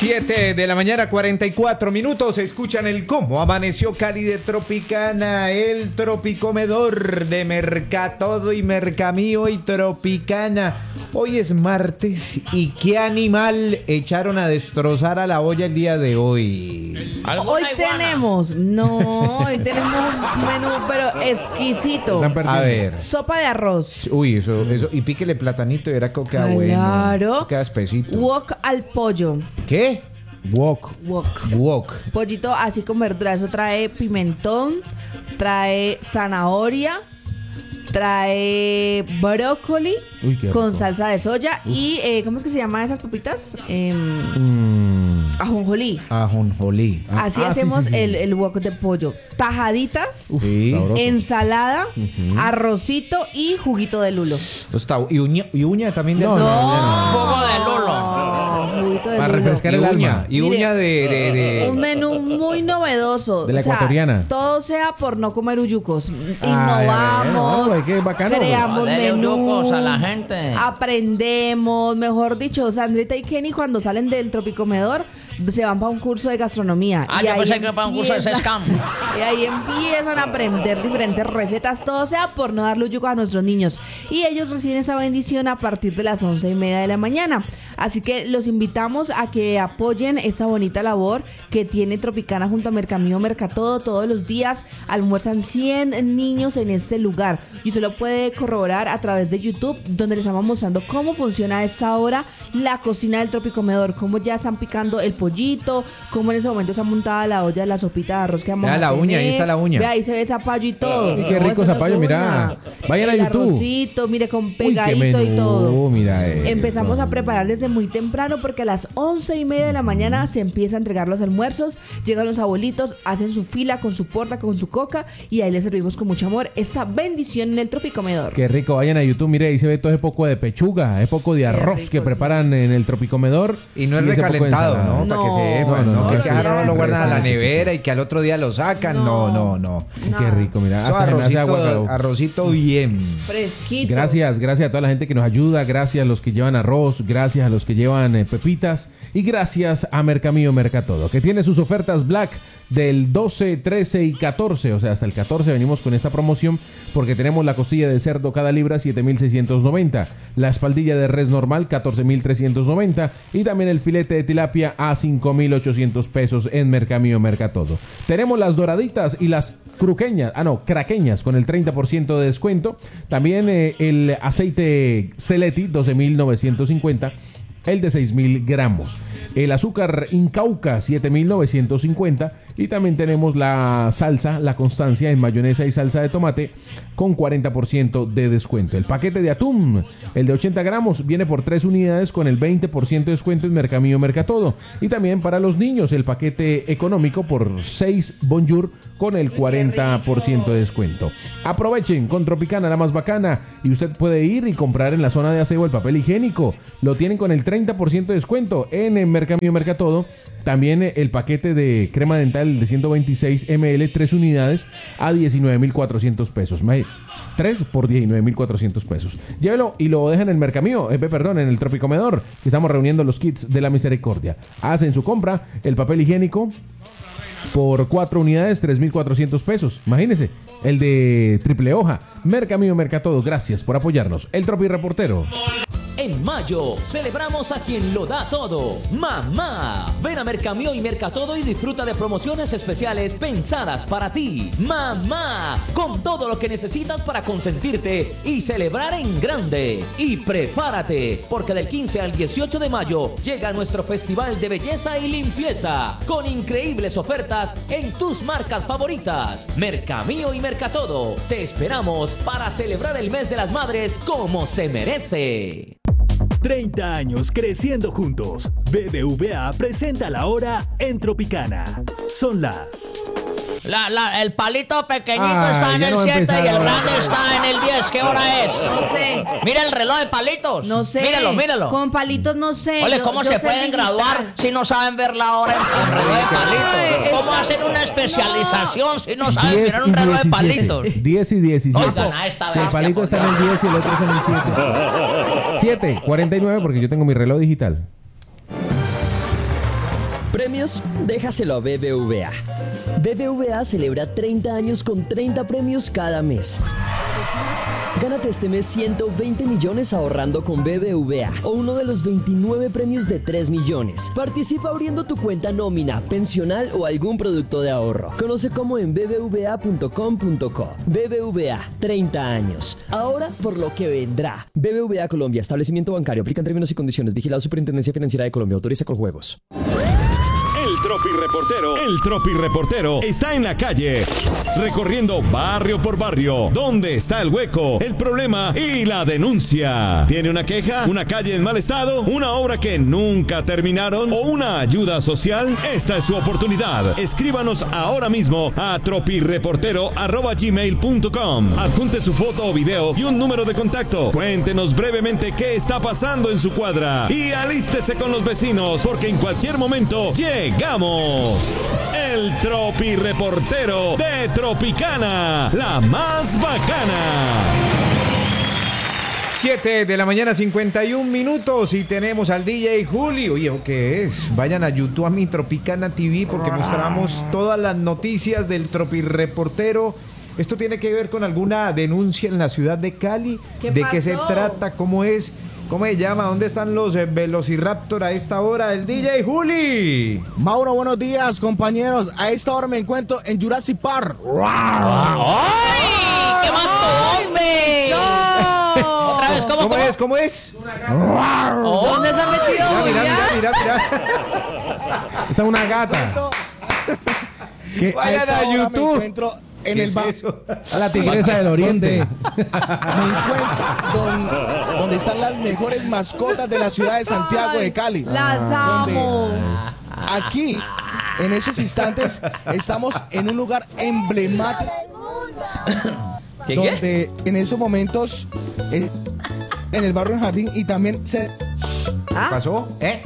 7 de la mañana, 44 minutos. Escuchan el Cómo Amaneció Cali de Tropicana, el Tropicomedor de Mercatodo y Mercamío y Tropicana. Hoy es martes y qué animal echaron a destrozar a la olla el día de hoy. Hoy tenemos un menú pero exquisito. A ver. Sopa de arroz. Uy, eso, y píquele platanito y era que queda bueno. Claro. Queda espesito. Wok al pollo. ¿Qué? Wok. Pollito así con verdura. Eso trae pimentón, trae zanahoria, trae brócoli con salsa de soya y ¿cómo es que se llaman esas papitas? Ajonjolí. Así hacemos sí. El wok de pollo. Tajaditas, ensalada, arrocito y juguito de lulo. ¿Y uña también de lulo? Jugo de lulo. Juguito de para lulo. refrescar el alma. Y mire, uña de un menú muy novedoso. De la ecuatoriana. Todo sea por no comer uyucos. Innovamos. Qué bacano. Creamos menús a la gente. Aprendemos. Mejor dicho, Sandrita y Kenny cuando salen del Tropicomedor se van para un curso de gastronomía. Yo pensé que para un curso de sescam. Y ahí empiezan a aprender diferentes recetas. Todo sea por no darle yugo a nuestros niños. Y ellos reciben esa bendición a partir de las 11:30 de la mañana. Así que los invitamos a que apoyen esta bonita labor que tiene Tropicana junto a Mercamío Mercatodo. Todos los días almuerzan 100 niños en este lugar. Y usted lo puede corroborar a través de YouTube, donde les estamos mostrando cómo funciona a esta hora la cocina del Tropicomedor. Cómo ya están picando el pollito, cómo en ese momento se ha montado la olla de la sopita de arroz que vamos a la tener. uña, ahí está la uña. Ve, ahí se ve zapallo y todo. Qué rico zapallo, mira. Vayan a YouTube. Arrocito, mire, con pegadito y todo. Mira Empezamos a preparar desde muy temprano porque a las 11:30 de la mañana se empieza a entregar los almuerzos. Llegan los abuelitos, hacen su fila con su porta, con su coca y ahí les servimos con mucho amor esta bendición en el Tropicomedor. Qué rico, vayan a YouTube, mire, ahí se ve todo ese poco de pechuga, ese poco de arroz rico, que preparan en el Tropicomedor. Y no es recalentado, ¿no? Para que sepan, ¿no? Que arroz lo guardan a la nevera y que al otro día lo sacan. No. Qué rico, mira. Hasta arrocito bien fresquito. Gracias a toda la gente que nos ayuda, gracias a los que llevan arroz, gracias a los que llevan pepitas y gracias a Mercamío Mercatodo, que tiene sus ofertas Black del 12, 13 y 14, o sea, hasta el 14 venimos con esta promoción porque tenemos la costilla de cerdo cada libra 7,690, la espaldilla de res normal 14,390 y también el filete de tilapia a 5,800 pesos en Mercamío Mercatodo. Tenemos las doraditas y las craqueñas con el 30% de descuento. También el aceite Celetti 12,950. El de 6,000 gramos. El azúcar Incauca 7,950. Y también tenemos la salsa, la Constancia en mayonesa y salsa de tomate con 40% de descuento. El paquete de atún, el de 80 gramos, viene por 3 unidades con el 20% de descuento en Mercamío Mercatodo. Y también para los niños, el paquete económico por 6 Bonjour con el 40% de descuento. Aprovechen con Tropicana, la más bacana. Y usted puede ir y comprar en la zona de aseo el papel higiénico. Lo tienen con el 30% de descuento en Mercamío Mercatodo. También el paquete de crema dental de 126 ml, 3 unidades a 19,400 pesos. 3 por 19,400 pesos. Llévelo y lo dejan en el Mercamío, en el Tropicomedor, que estamos reuniendo los kits de la misericordia. Hacen su compra, el papel higiénico por 4 unidades, 3,400 pesos. Imagínense, el de triple hoja. Mercamío Mercatodo, gracias por apoyarnos. El Tropi Reportero. En mayo celebramos a quien lo da todo, mamá. Ven a Mercamío y Mercatodo y disfruta de promociones especiales pensadas para ti. Mamá, con todo lo que necesitas para consentirte y celebrar en grande. Y prepárate, porque del 15 al 18 de mayo llega nuestro Festival de Belleza y Limpieza, con increíbles ofertas en tus marcas favoritas. Mercamío y Mercatodo, te esperamos para celebrar el mes de las madres como se merece. 30 años creciendo juntos. BBVA presenta la hora en Tropicana. Son las... El palito pequeñito está en el 7 y el grande está en el 10. ¿Qué hora es? No sé. Mira el reloj de palitos. No sé. Míralo. Con palitos no sé. Ole, ¿cómo se pueden graduar si no saben ver la hora en reloj de palitos? ¿Cómo hacen una especialización si no saben mirar un reloj de palitos? 10 y 17. Oigan, a esta Si el palito está en el 10 y el otro está en el 7. 7:49 porque yo tengo mi reloj digital. Premios, déjaselo a BBVA. BBVA celebra 30 años con 30 premios cada mes. Gánate este mes 120 millones ahorrando con BBVA o uno de los 29 premios de 3 millones. Participa abriendo tu cuenta nómina, pensional o algún producto de ahorro. Conoce cómo en bbva.com.co. BBVA, 30 años. Ahora por lo que vendrá. BBVA Colombia, establecimiento bancario. Aplican términos y condiciones. Vigilado Superintendencia Financiera de Colombia. Autoriza con juegos. El Tropi Reportero está en la calle, recorriendo barrio por barrio, donde está el hueco, el problema y la denuncia. ¿Tiene una queja? ¿Una calle en mal estado? ¿Una obra que nunca terminaron? ¿O una ayuda social? Esta es su oportunidad. Escríbanos ahora mismo a tropireportero@gmail.com. Adjunte su foto o video y un número de contacto. Cuéntenos brevemente qué está pasando en su cuadra y alístese con los vecinos, porque en cualquier momento llegamos. El Tropi Reportero de Tropicana, la más bacana. 7 de la mañana, 51 minutos, y tenemos al DJ Juli. Oye, ¿qué es? Vayan a YouTube, a mi Tropicana TV, porque mostramos todas las noticias del Tropi Reportero. ¿Esto tiene que ver con alguna denuncia en la ciudad de Cali? ¿De qué se trata? ¿Cómo es? ¿Cómo se llama? ¿Dónde están los Velociraptor a esta hora? El DJ Juli. Mauro, buenos días, compañeros. A esta hora me encuentro en Jurassic Park. ¡Ay! ¡Qué más, hombre! ¡No! Otra vez, ¿Cómo es? ¿Dónde se ha metido? Mira. Esa es una gata. Que Vayan esta a hora YouTube. Me encuentro en ¿Qué el es bar. eso? A la tigresa del oriente. Me encuentro donde están las mejores mascotas de la ciudad de Santiago de Cali. Las amo. Aquí, en esos instantes, estamos en un lugar emblemático. ¿Qué? Donde en esos momentos, en el barrio Jardín, y también se... ¿Qué pasó? ¿Qué?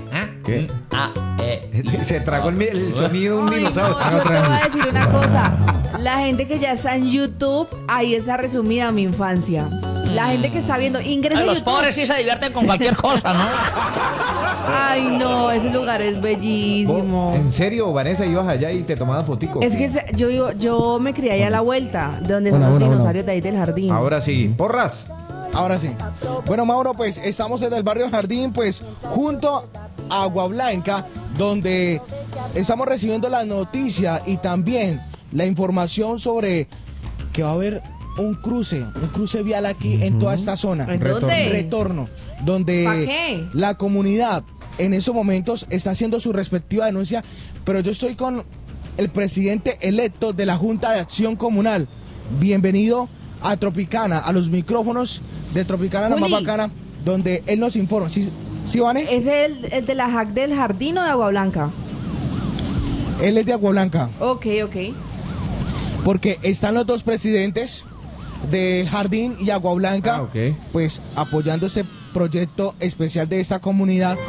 Se tragó el sonido de un dinosaurio. Yo te voy a decir una cosa. La gente que ya está en YouTube, ahí está resumida mi infancia. La gente que está viendo, ingresa a Los YouTube. pobres sí se divierten con cualquier cosa, ¿no? Ay, no, ese lugar es bellísimo. ¿En serio, Vanessa, ibas allá y te tomabas fotico? Es que yo me crié allá a la vuelta, de donde Hola, son los hola. dinosaurios de ahí del jardín. Ahora sí. Porras. Ahora sí. Bueno, Mauro, pues estamos en el barrio Jardín, pues junto a Agua Blanca, donde estamos recibiendo la noticia y también la información sobre que va a haber un cruce vial aquí en toda esta zona. ¿En dónde? Retorno, ¿Pa' donde qué? la comunidad en esos momentos está haciendo su respectiva denuncia, pero yo estoy con el presidente electo de la Junta de Acción Comunal. Bienvenido a Tropicana, a los micrófonos de Tropicana, la más Juli. bacana, donde él nos informa. ¿Sí, Vane? ¿Es el de la hack del jardín o de Agua Blanca? Él es de Agua Blanca, Ok. porque están los dos presidentes del Jardín y Agua Blanca, Ok. pues apoyando ese proyecto especial de esta comunidad.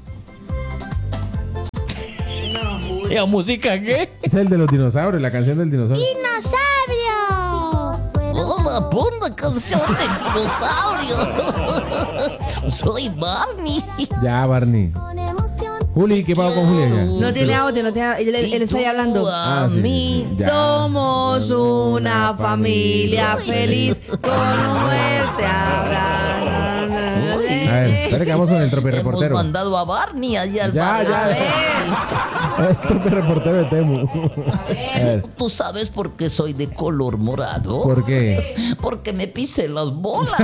¿Y la música qué? Es el de los dinosaurios, la canción del dinosaurio. Hola, pon la canción de dinosaurio. Soy Barney. Ya, Barney. Juli, ¿qué pasó con Juli allá? No tiene audio, él está ahí hablando. Ah, sí. Ya. Somos una familia feliz con muerte habrá. A ver, espera que vamos con el Tropi Hemos Reportero. mandado a Barney allá al Ya, barrio. ya. A ver, El Tropi Reportero de Temu. A ver, ¿tú sabes por qué soy de color morado? ¿por qué? Porque me pisé las bolas.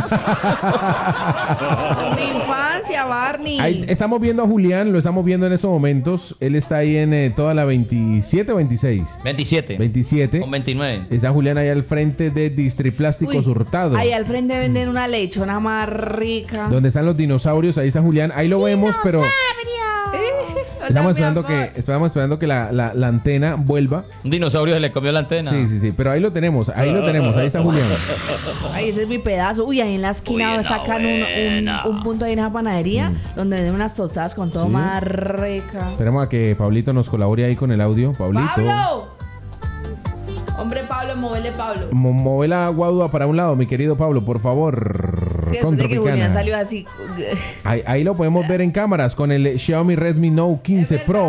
Mi infancia, Barney. Ahí estamos viendo a Julián, lo estamos viendo en estos momentos. Él está ahí en toda la 27 o 26. 27. 27. Con 29. Está Julián ahí al frente de Distriplásticos Uy, Hurtado. Ahí al frente venden una lechona más rica. Donde están los dinosaurios, ahí está Julián. Ahí lo vemos, pero estamos esperando que la antena vuelva. Un dinosaurio se le comió la antena. Sí. Pero ahí lo tenemos, ahí está Julián. Ay, ese es mi pedazo. Uy, ahí en la esquina Buena, sacan un punto ahí en esa panadería donde venden unas tostadas con todo Sí. más rica. Tenemos a que Pablito nos colabore ahí con el audio. Pablito. ¡Pablo! Hombre, Pablo, móvele, Pablo. Mueve la guadua para un lado, mi querido Pablo, por favor. Sí, Con después de que Julián Tropicana. salió así. Ahí lo podemos ver en cámaras con el Xiaomi Redmi Note 15 Pro.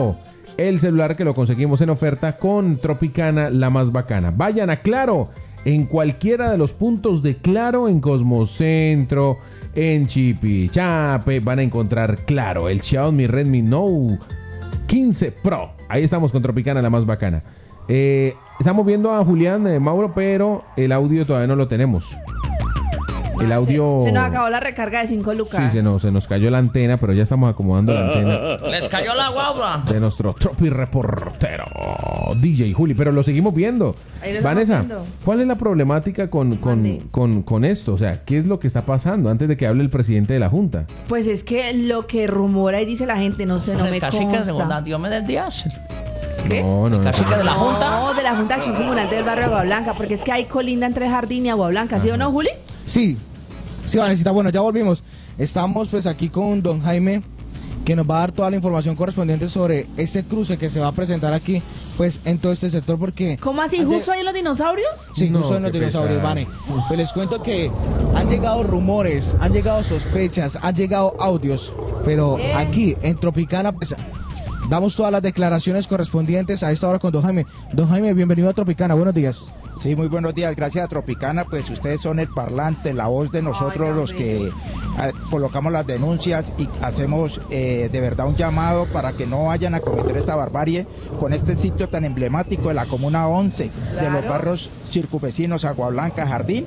el celular que lo conseguimos en oferta con Tropicana, la más bacana. Vayan a Claro, en cualquiera de los puntos de Claro, en Cosmocentro, en Chipichape, van a encontrar Claro, el Xiaomi Redmi Note 15 Pro. Ahí estamos con Tropicana, la más bacana. Estamos viendo a Julián, Mauro, pero el audio todavía no lo tenemos. El audio... Se nos acabó la recarga de 5 lucas. Sí, se nos cayó la antena, pero ya estamos acomodando la antena. Les cayó la guagua. De nuestro Tropi reportero, DJ Juli, pero lo seguimos viendo. Vanessa, ¿cuál es la problemática con esto? O sea, ¿qué es lo que está pasando antes de que hable el presidente de la Junta? Pues es que lo que rumora y dice la gente, no sé, no me consta. Dios me desdía. ¿Qué? No. ¿Cacique de la Junta? No, de la Junta de Acción Comunal del barrio Agua Blanca, porque es que hay colinda entre Jardín y Agua Blanca, ¿sí o no, Juli? Sí, Vanesita, bueno, ya volvimos. Estamos pues aquí con don Jaime, que nos va a dar toda la información correspondiente sobre ese cruce que se va a presentar aquí, pues en todo este sector, porque... ¿Cómo así? ¿Justo ahí en los dinosaurios? Sí, No, justo en los dinosaurios, Vane. Pues les cuento que han llegado rumores, han llegado sospechas, han llegado audios, pero aquí en Tropicana pues damos todas las declaraciones correspondientes a esta hora con don Jaime. Don Jaime, bienvenido a Tropicana, buenos días. Sí, muy buenos días, gracias a Tropicana, pues ustedes son el parlante, la voz de nosotros, los que colocamos las denuncias y hacemos de verdad un llamado para que no vayan a cometer esta barbarie con este sitio tan emblemático de la Comuna 11, de los barrios circunvecinos, Agua Blanca, Jardín.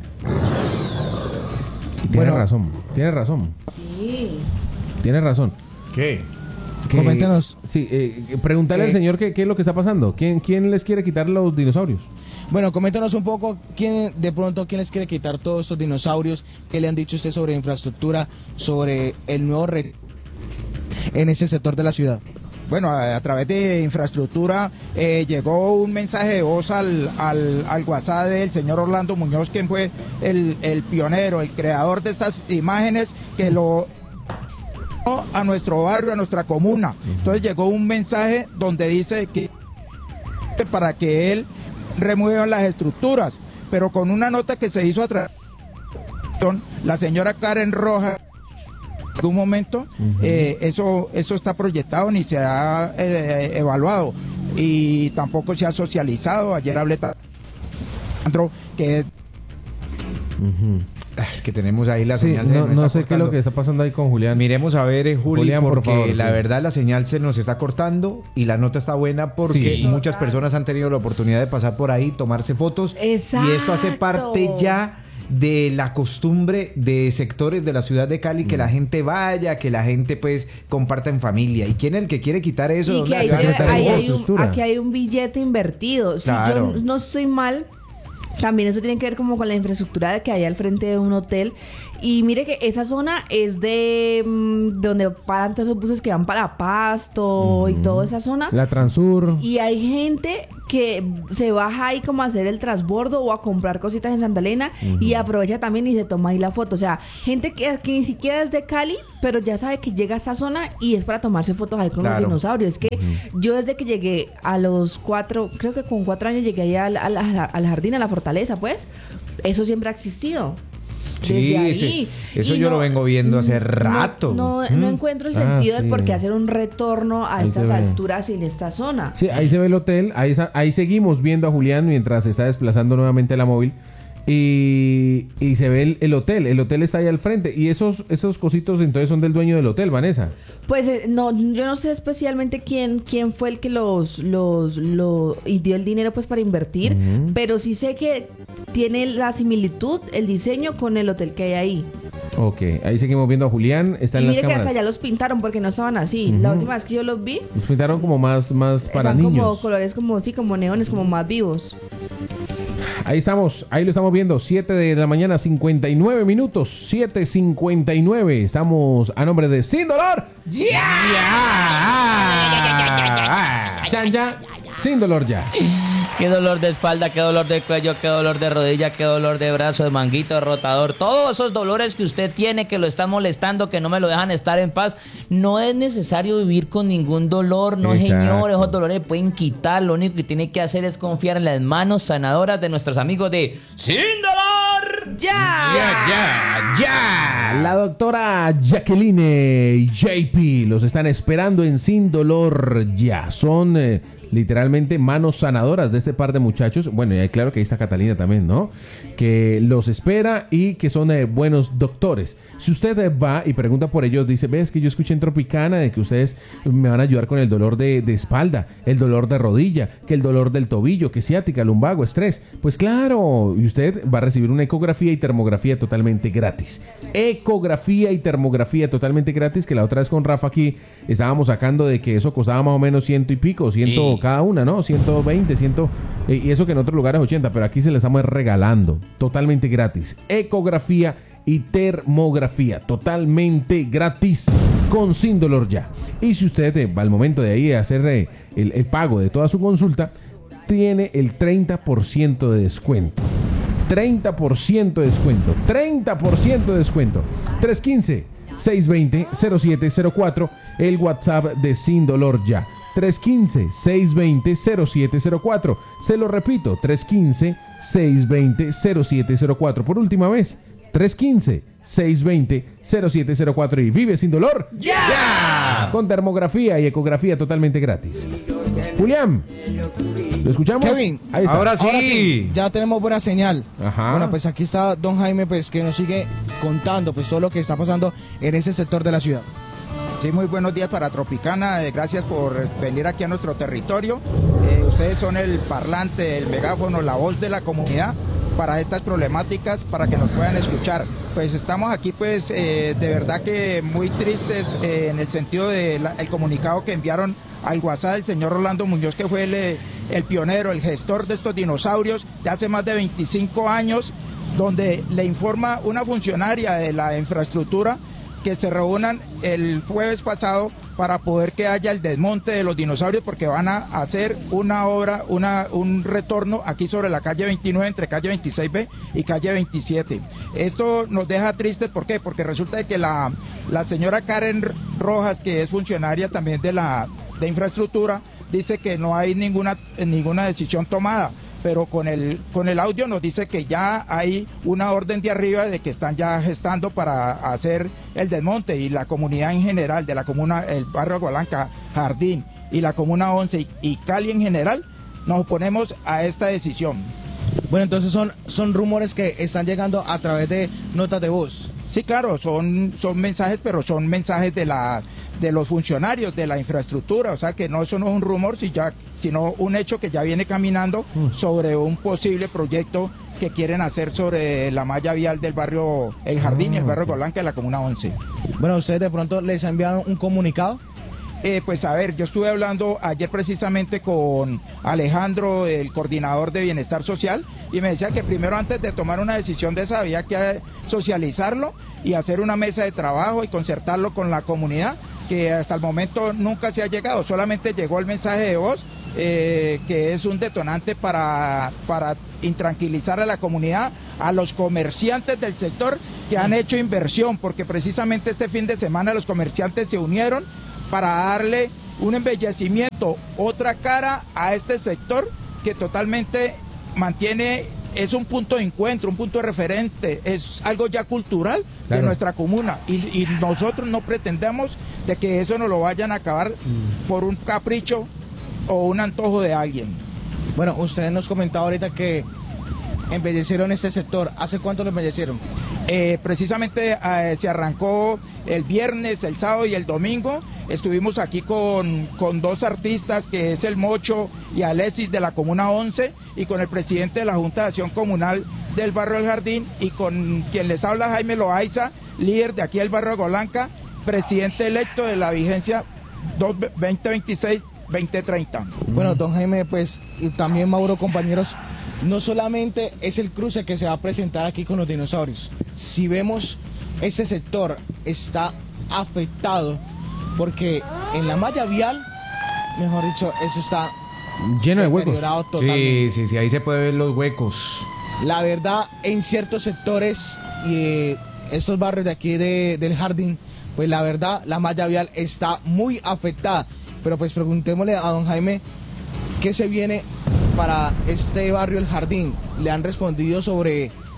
Tiene razón. Sí. Tiene razón. ¿Qué? Coméntenos. Sí, pregúntale al señor qué es lo que está pasando. ¿Quién les quiere quitar los dinosaurios? Bueno, coméntanos un poco quién les quiere quitar todos estos dinosaurios, qué le han dicho usted sobre infraestructura, sobre el nuevo en ese sector de la ciudad. Bueno, a través de infraestructura llegó un mensaje de voz al WhatsApp del señor Orlando Muñoz, quien fue el pionero, el creador de estas imágenes que lo a nuestro barrio, a nuestra comuna. Entonces llegó un mensaje donde dice que para que él remueva las estructuras, pero con una nota que se hizo a través la señora Karen Rojas. En un momento eso está proyectado ni se ha evaluado y tampoco se ha socializado. Ayer hablé que es que tenemos ahí la señal. No sé qué es lo que está pasando ahí con Julián. Miremos a ver, Julián, porque por favor, la verdad la señal se nos está cortando y la nota está buena porque muchas personas han tenido la oportunidad de pasar por ahí, tomarse fotos. Exacto. Y esto hace parte ya de la costumbre de sectores de la ciudad de Cali, que la gente vaya, que la gente pues comparta en familia. ¿Y quién es el que quiere quitar eso? Y que aquí hay un billete invertido. Claro. Si yo no estoy mal, también eso tiene que ver como con la infraestructura que hay al frente de un hotel. Y mire que esa zona es de donde paran todos esos buses que van para Pasto y toda esa zona. La Transur. Y hay gente que se baja ahí como a hacer el transbordo o a comprar cositas en Santa Elena y aprovecha también y se toma ahí la foto. O sea, gente que ni siquiera es de Cali, pero ya sabe que llega a esa zona y es para tomarse fotos ahí con los dinosaurios. Es que yo desde que llegué a los 4, creo que con 4 años llegué ahí al jardín, a la fortaleza, pues, eso siempre ha existido. Sí, sí, eso yo lo vengo viendo hace rato. No encuentro el sentido de por qué hacer un retorno a estas alturas en esta zona. Sí, ahí se ve el hotel, ahí seguimos viendo a Julián mientras se está desplazando nuevamente la móvil. Y se ve el hotel está ahí al frente. Y esos cositos entonces son del dueño del hotel, Vanessa. Pues no, yo no sé especialmente quién fue el que y dio el dinero pues para invertir, pero sí sé que tiene la similitud, el diseño con el hotel que hay ahí. Ok, ahí seguimos viendo a Julián, está en las cámaras. Y mire que hasta ya los pintaron porque no estaban así. La última vez que yo los vi, los pintaron como más para niños. Como colores como neones, como más vivos. Ahí estamos, ahí lo estamos viendo, 7 de la mañana, 59 minutos, 7:59. Estamos a nombre de Sin Dolor. ¡Ya! ¡Ya! Sin Dolor Ya. Qué dolor de espalda, qué dolor de cuello, qué dolor de rodilla, qué dolor de brazo, de manguito, de rotador. Todos esos dolores que usted tiene, que lo están molestando, que no me lo dejan estar en paz. No es necesario vivir con ningún dolor, no, señor. Esos dolores pueden quitar. Lo único que tiene que hacer es confiar en las manos sanadoras de nuestros amigos de Sin Dolor Ya. La doctora Jacqueline JP los están esperando en Sin Dolor Ya. Son literalmente manos sanadoras de este par de muchachos. Bueno, y claro que ahí está Catalina también, ¿no? Que los espera y que son buenos doctores. Si usted va y pregunta por ellos, dice, ves que yo escuché en Tropicana de que ustedes me van a ayudar con el dolor de espalda, el dolor de rodilla, que el dolor del tobillo, que ciática, lumbago, estrés. Pues claro, y usted va a recibir una ecografía y termografía totalmente gratis. Ecografía y termografía totalmente gratis, que la otra vez con Rafa aquí estábamos sacando de que eso costaba más o menos 100 y pico, 100 cada una, ¿no? 120, 100, y eso que en otros lugares 80, pero aquí se le estamos regalando totalmente gratis. Ecografía y termografía totalmente gratis con Sin Dolor Ya. Y si usted va al momento de ahí a hacer el pago de toda su consulta, tiene el 30% de descuento. 30% de descuento. 30% de descuento. 315-620-0704, el WhatsApp de Sin Dolor Ya. 315-620-0704. Se lo repito, 315-620-0704. Por última vez, 315-620-0704 y vive sin dolor ¡Ya! con termografía y ecografía totalmente gratis. Julián, ¿lo escuchamos? Kevin, ahí está. Ahora sí. Ya tenemos buena señal. Ajá. Bueno, pues aquí está don Jaime, pues que nos sigue contando pues todo lo que está pasando en ese sector de la ciudad. Sí, muy buenos días para Tropicana. Gracias por venir aquí a nuestro territorio. Ustedes son el parlante, el megáfono, la voz de la comunidad para estas problemáticas, para que nos puedan escuchar. Pues estamos aquí pues de verdad que muy tristes en el sentido del comunicado que enviaron al WhatsApp del señor Rolando Muñoz, que fue el pionero, el gestor de estos dinosaurios de hace más de 25 años, donde le informa una funcionaria de la infraestructura que se reúnan el jueves pasado para poder que haya el desmonte de los dinosaurios, porque van a hacer una obra, un retorno aquí sobre la calle 29, entre calle 26B y calle 27. Esto nos deja tristes, ¿por qué? Porque resulta de que la señora Karen Rojas, que es funcionaria también de infraestructura, dice que no hay ninguna decisión tomada, pero con el audio nos dice que ya hay una orden de arriba de que están ya gestando para hacer el desmonte, y la comunidad en general de la comuna, el barrio Agualanca, Jardín y la comuna 11 y Cali en general, nos oponemos a esta decisión. Bueno, entonces son rumores que están llegando a través de notas de voz. Sí, claro, son mensajes, pero son mensajes de los funcionarios de la infraestructura, o sea que eso no es un rumor, sino un hecho que ya viene caminando sobre un posible proyecto que quieren hacer sobre la malla vial del barrio El Jardín y el barrio Agualanca de la comuna 11. Bueno, ¿ustedes de pronto les han enviado un comunicado? Pues a ver, yo estuve hablando ayer precisamente con Alejandro, el coordinador de Bienestar Social, y me decía que primero, antes de tomar una decisión de esa, había que socializarlo y hacer una mesa de trabajo y concertarlo con la comunidad, que hasta el momento nunca se ha llegado, solamente llegó el mensaje de voz, que es un detonante para intranquilizar a la comunidad, a los comerciantes del sector que han hecho inversión, porque precisamente este fin de semana los comerciantes se unieron para darle un embellecimiento, otra cara a este sector que totalmente es un punto de encuentro, un punto de referente, es algo ya cultural de nuestra comuna, y nosotros no pretendemos de que eso nos lo vayan a acabar por un capricho o un antojo de alguien. Bueno, ustedes nos comentaban ahorita que embellecieron este sector. ¿Hace cuánto lo embellecieron? Precisamente se arrancó el viernes, el sábado y el domingo. Estuvimos aquí con dos artistas, que es el Mocho y Alexis de la Comuna 11, y con el presidente de la Junta de Acción Comunal del barrio El Jardín, y con quien les habla, Jaime Loaiza, líder de aquí del barrio Agualanca, presidente electo de la vigencia 2026-2030. Bueno, don Jaime, pues, y también Mauro, compañeros, no solamente es el cruce que se va a presentar aquí con los dinosaurios. Si vemos, este sector está afectado porque en la malla vial, mejor dicho, eso está lleno de huecos. Totalmente. Sí, ahí se puede ver los huecos. La verdad, en ciertos sectores y estos barrios de aquí del Jardín, pues la verdad, la malla vial está muy afectada. Pero pues preguntémosle a don Jaime, ¿qué se viene para este barrio El Jardín? ¿Le han respondido sobre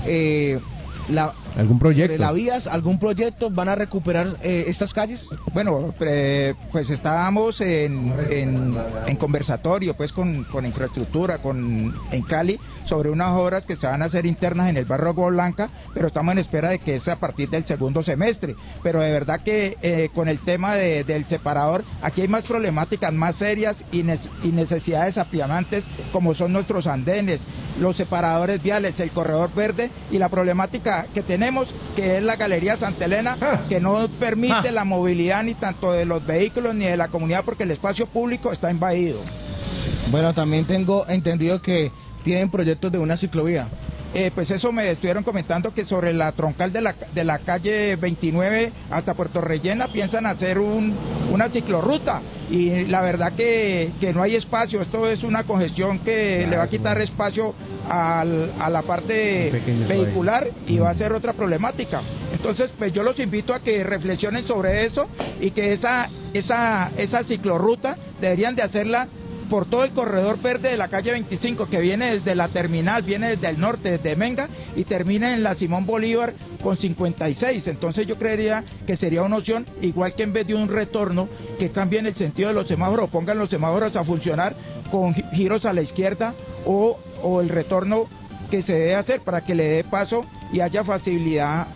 ¿Algún proyecto? Sobre la vías, algún proyecto, van a recuperar estas calles. Bueno, pues estábamos en conversatorio pues con infraestructura en Cali sobre unas obras que se van a hacer internas en el barrio Agua Blanca, pero estamos en espera de que es a partir del segundo semestre. Pero de verdad que con el tema del separador, aquí hay más problemáticas más serias y necesidades apiamantes, como son nuestros andenes, los separadores viales, el corredor verde y la problemática que tenemos, que es la Galería Santa Elena, que no permite la movilidad ni tanto de los vehículos ni de la comunidad, porque el espacio público está invadido. Bueno, también tengo entendido que tienen proyectos de una ciclovía. Pues eso me estuvieron comentando, que sobre la troncal de la calle 29 hasta Puerto Rellena piensan hacer una ciclorruta, y la verdad que no hay espacio. Esto es una congestión que le va a quitar espacio a la parte vehicular y va a ser otra problemática. Entonces, pues yo los invito a que reflexionen sobre eso, y que esa ciclorruta deberían de hacerla por todo el corredor verde de la calle 25, que viene desde la terminal, viene desde el norte, desde Menga, y termina en la Simón Bolívar con 56. Entonces yo creería que sería una opción, igual que en vez de un retorno, que cambien el sentido de los semáforos, pongan los semáforos a funcionar con giros a la izquierda, o el retorno que se debe hacer para que le dé paso y haya facilidad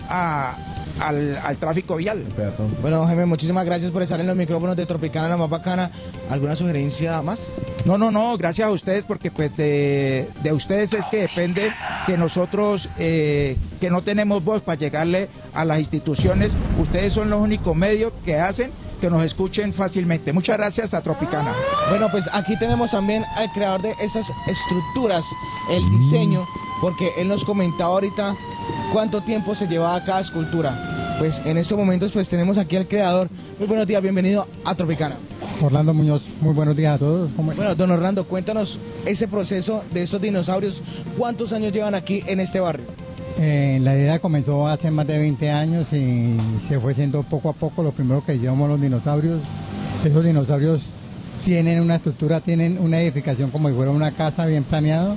al tráfico vial. Bueno, Jaime, muchísimas gracias por estar en los micrófonos de Tropicana, la más bacana. ¿Alguna sugerencia más? No, gracias a ustedes, porque pues de ustedes es que depende que nosotros, que no tenemos voz para llegarle a las instituciones, ustedes son los únicos medios que hacen que nos escuchen fácilmente. Muchas gracias a Tropicana. Bueno, pues aquí tenemos también al creador de esas estructuras, el diseño, porque él nos comentaba ahorita cuánto tiempo se llevaba cada escultura. Pues en estos momentos pues tenemos aquí al creador. Muy buenos días, bienvenido a Tropicana. Orlando Muñoz, muy buenos días a todos. Bueno, don Orlando, cuéntanos ese proceso de estos dinosaurios. ¿Cuántos años llevan aquí en este barrio? La idea comenzó hace más de 20 años y se fue haciendo poco a poco. Lo primero que llevamos los dinosaurios. Esos dinosaurios tienen una estructura, tienen una edificación como si fuera una casa bien planeado.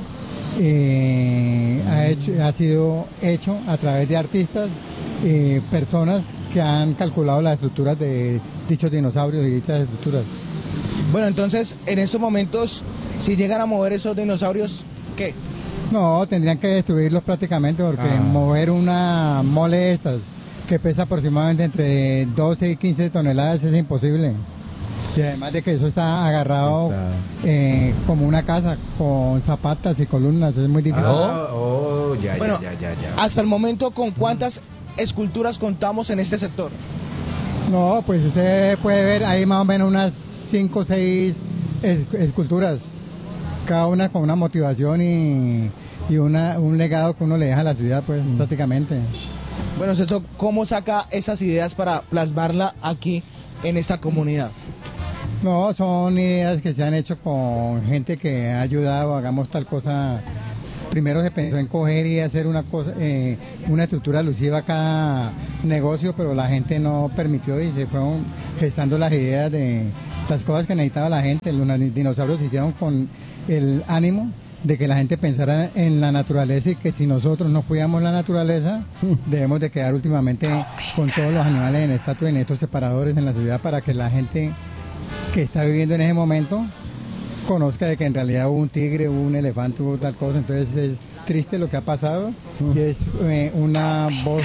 Ha sido hecho a través de artistas, personas que han calculado las estructuras de dichos dinosaurios y dichas estructuras. Bueno, entonces, en estos momentos, si llegan a mover esos dinosaurios, ¿qué? No, tendrían que destruirlos prácticamente, porque mover una mole de estas, que pesa aproximadamente entre 12 y 15 toneladas, es imposible. Y además de que eso está agarrado como una casa, con zapatas y columnas, es muy difícil. Bueno, hasta el momento, ¿con cuántas esculturas contamos en este sector? No, pues usted puede ver ahí más o menos unas 5 o 6 esculturas, cada una con una motivación y un legado que uno le deja a la ciudad, pues prácticamente. Bueno, Celso, ¿cómo saca esas ideas para plasmarla aquí en esta comunidad? No, son ideas que se han hecho con gente que ha ayudado, hagamos tal cosa. Primero se pensó en coger y hacer una cosa, una estructura alusiva a cada negocio, pero la gente no permitió y se fueron gestando las ideas de las cosas que necesitaba la gente. Los dinosaurios se hicieron con el ánimo de que la gente pensara en la naturaleza, y que si nosotros no cuidamos la naturaleza, debemos de quedar últimamente con todos los animales en estatua, en estos separadores en la ciudad, para que la gente que está viviendo en ese momento conozca de que en realidad hubo un tigre, hubo un elefante, hubo tal cosa. Entonces es triste lo que ha pasado y es una voz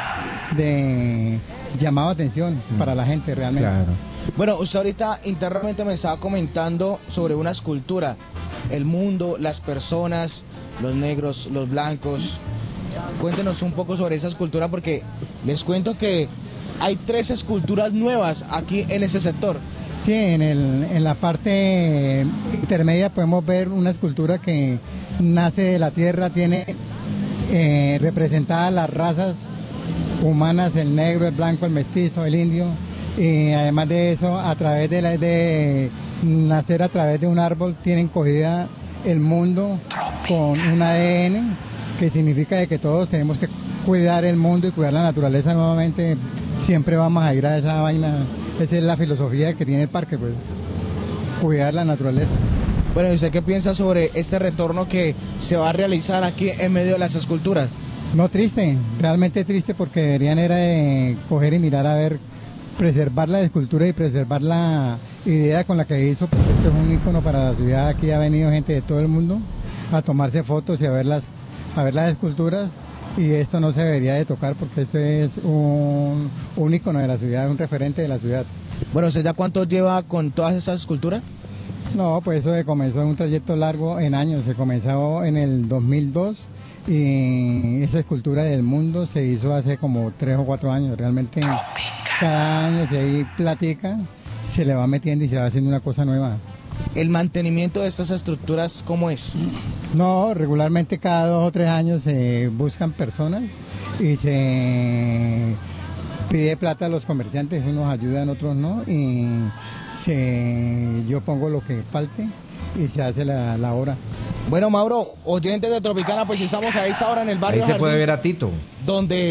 de llamado a atención para la gente realmente. Claro. Bueno, usted ahorita internamente me estaba comentando sobre una escultura, el mundo, las personas, los negros, los blancos. Cuéntenos un poco sobre esa escultura, porque les cuento que hay 3 esculturas nuevas aquí en ese sector. Sí, en la parte intermedia podemos ver una escultura que nace de la tierra, tiene representadas las razas humanas, el negro, el blanco, el mestizo, el indio, y además de eso, a través de nacer a través de un árbol, tienen cogida el mundo con un ADN, que significa de que todos tenemos que cuidar el mundo y cuidar la naturaleza nuevamente. Siempre vamos a ir a esa vaina. Esa es la filosofía que tiene el parque, pues, cuidar la naturaleza. Bueno, ¿y usted qué piensa sobre este retorno que se va a realizar aquí en medio de las esculturas? No, triste, realmente triste, porque deberían era de coger y mirar a ver, preservar la escultura y preservar la idea con la que hizo, porque esto es un ícono para la ciudad. Aquí ha venido gente de todo el mundo a tomarse fotos y a ver las esculturas, y esto no se debería de tocar porque este es un ícono de la ciudad, un referente de la ciudad. Bueno, ¿usted ya cuánto lleva con todas esas esculturas? No, pues eso comenzó en un trayecto largo en años, se comenzó en el 2002 y esa escultura del mundo se hizo hace como 3 o 4 años. Realmente cada año se ahí platica, se le va metiendo y se va haciendo una cosa nueva. ¿El mantenimiento de estas estructuras cómo es? No, regularmente cada 2 o 3 años se buscan personas y se pide plata a los comerciantes, unos ayudan, otros no, y yo pongo lo que falte y se hace la obra. Bueno, Mauro, oyentes de Tropicana, pues estamos a esta hora en el barrio Ahí se Jardín, puede ver a Tito. donde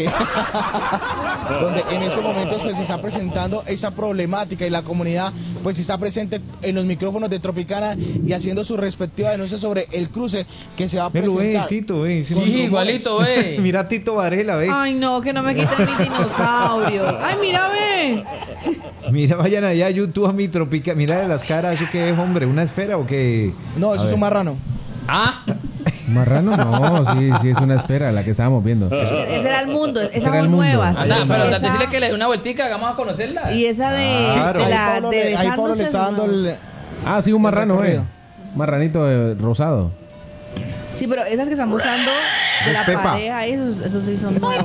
en estos momentos pues se está presentando esa problemática y la comunidad pues está presente en los micrófonos de Tropicana y haciendo su respectiva denuncia sobre el cruce que se va a Pero, presentar. Tito, Sí, igualito, ve. Mira a Tito Varela, ve. Ay, no, que no me quiten mi dinosaurio. Ay, mira, ve. Mira, vayan allá a YouTube a mi Tropicana. Mira de las caras, ¿eso qué es, hombre? ¿Una esfera o qué? No, eso es un marrano. Ah, Marrano, no, sí, es una esfera la que estábamos viendo. Ese era el mundo, esas era el son mundo. nuevas. anda, pero Esa- decirle que le dé una vueltica, vamos a conocerla. Y esa de, Claro. de Ahí la Pablo, de ahí Pablo besándose, le está dando no. el... Ah, sí, un marrano, recorrido. Marranito rosado. Sí, pero esas que estamos usando de Es la Pepa. pareja, esos sí son nuevos.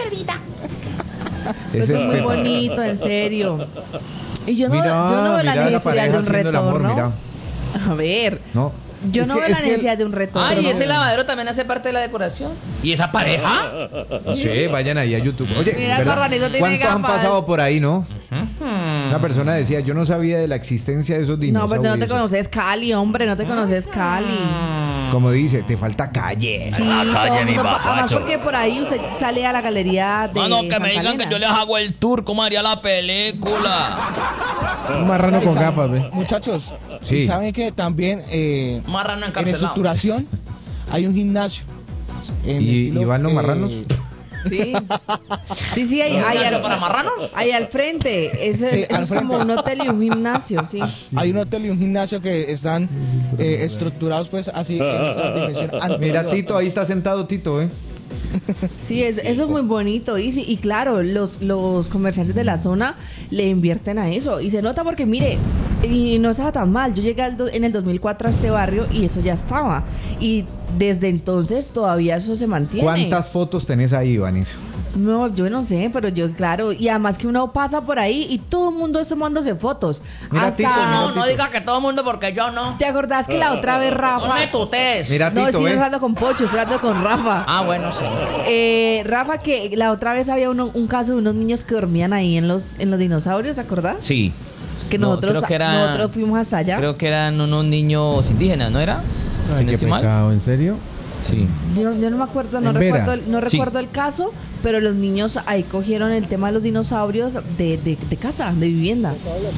Ese Eso es muy Pepa. bonito, en serio. Y yo no veo la mira la necesidad pareja de un haciendo el amor, retorno. mira. A ver, No. yo Es no que- veo la es que- necesidad de un retorno. Ah, y ese lavadero también hace parte de la decoración. ¿Y esa pareja? Sí, vayan ahí a YouTube. Oye, Mira, el ¿verdad? marranito tiene ¿Cuántos han gafas? pasado por ahí, no? Una persona decía, yo no sabía de la existencia de esos No, dinosaurios. pero no te conoces Cali, hombre, no te conoces Cali. Como dice, te falta calle. Sí, todo el mundo además porque por ahí usted sale a la galería de Mano, que me Santa digan que Elena. yo les hago el tour, ¿cómo haría la película? Un marrano con gafas, ve. Muchachos, Sí. ¿y saben que también Marrano en encarcelado. estructuración hay un gimnasio? En ¿Y estilo, van los marranos? Sí, sí, hay ¿Gimnasio para marranos? ahí al frente. Ese Sí, al es como frente. un hotel y un gimnasio, sí. Hay un hotel y un gimnasio que están estructurados pues así en esa dimensión Mira, anterior. Tito, ahí está sentado Tito, ¿eh? Sí, eso es muy bonito. Y claro, los comerciantes de la zona le invierten a eso. Y se nota porque, mire, y no estaba tan mal. Yo llegué en el 2004 a este barrio y eso ya estaba. Y desde entonces todavía eso se mantiene. ¿Cuántas fotos tenés ahí, Vanessa? No, yo no sé, pero yo, claro. Y además que uno pasa por ahí y todo el mundo está tomándose fotos. Mira, Tito, mira, No, Tito. no diga que todo el mundo porque yo no. ¿Te acordás que la otra vez Rafa... No me tutees. Mira, No, Tito, estoy ¿eh? hablando con Pocho, estoy hablando con Rafa. Ah, bueno, sí. Rafa, que la otra vez había un caso de unos niños que dormían ahí en los dinosaurios, ¿te acordás? Sí. Que No, nosotros, creo que era- nosotros fuimos hasta allá. Creo que eran unos niños indígenas, ¿no era? Si Ay, no qué estoy mal. pecado, ¿en serio? Sí. Yo no me acuerdo, no En Vera. recuerdo el caso, pero los niños ahí cogieron el tema de los dinosaurios de casa, de vivienda.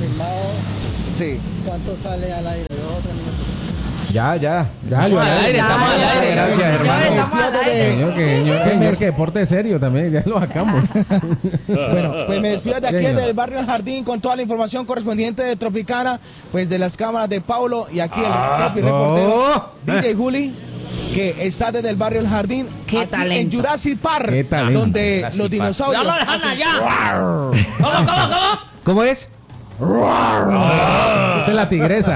Sí. ¿Cuánto sale al aire? Ya. Ya, Estamos al aire, estamos al aire. Gracias, Señores, hermano. estamos al aire. Señor, que deporte serio también, ya lo sacamos. Bueno, pues me despido de aquí Señor. del barrio El Jardín con toda la información correspondiente de Tropicana, pues de las cámaras de Paulo y aquí el propio reportero DJ Juli, que está desde el barrio El Jardín, ¡Qué aquí talento! en Jurassic Park, ¡Qué talento! donde Jurassic los Park. dinosaurios ¡Ya lo dejan hacen- allá! ¿Cómo? ¿Cómo es? Esta es la tigresa.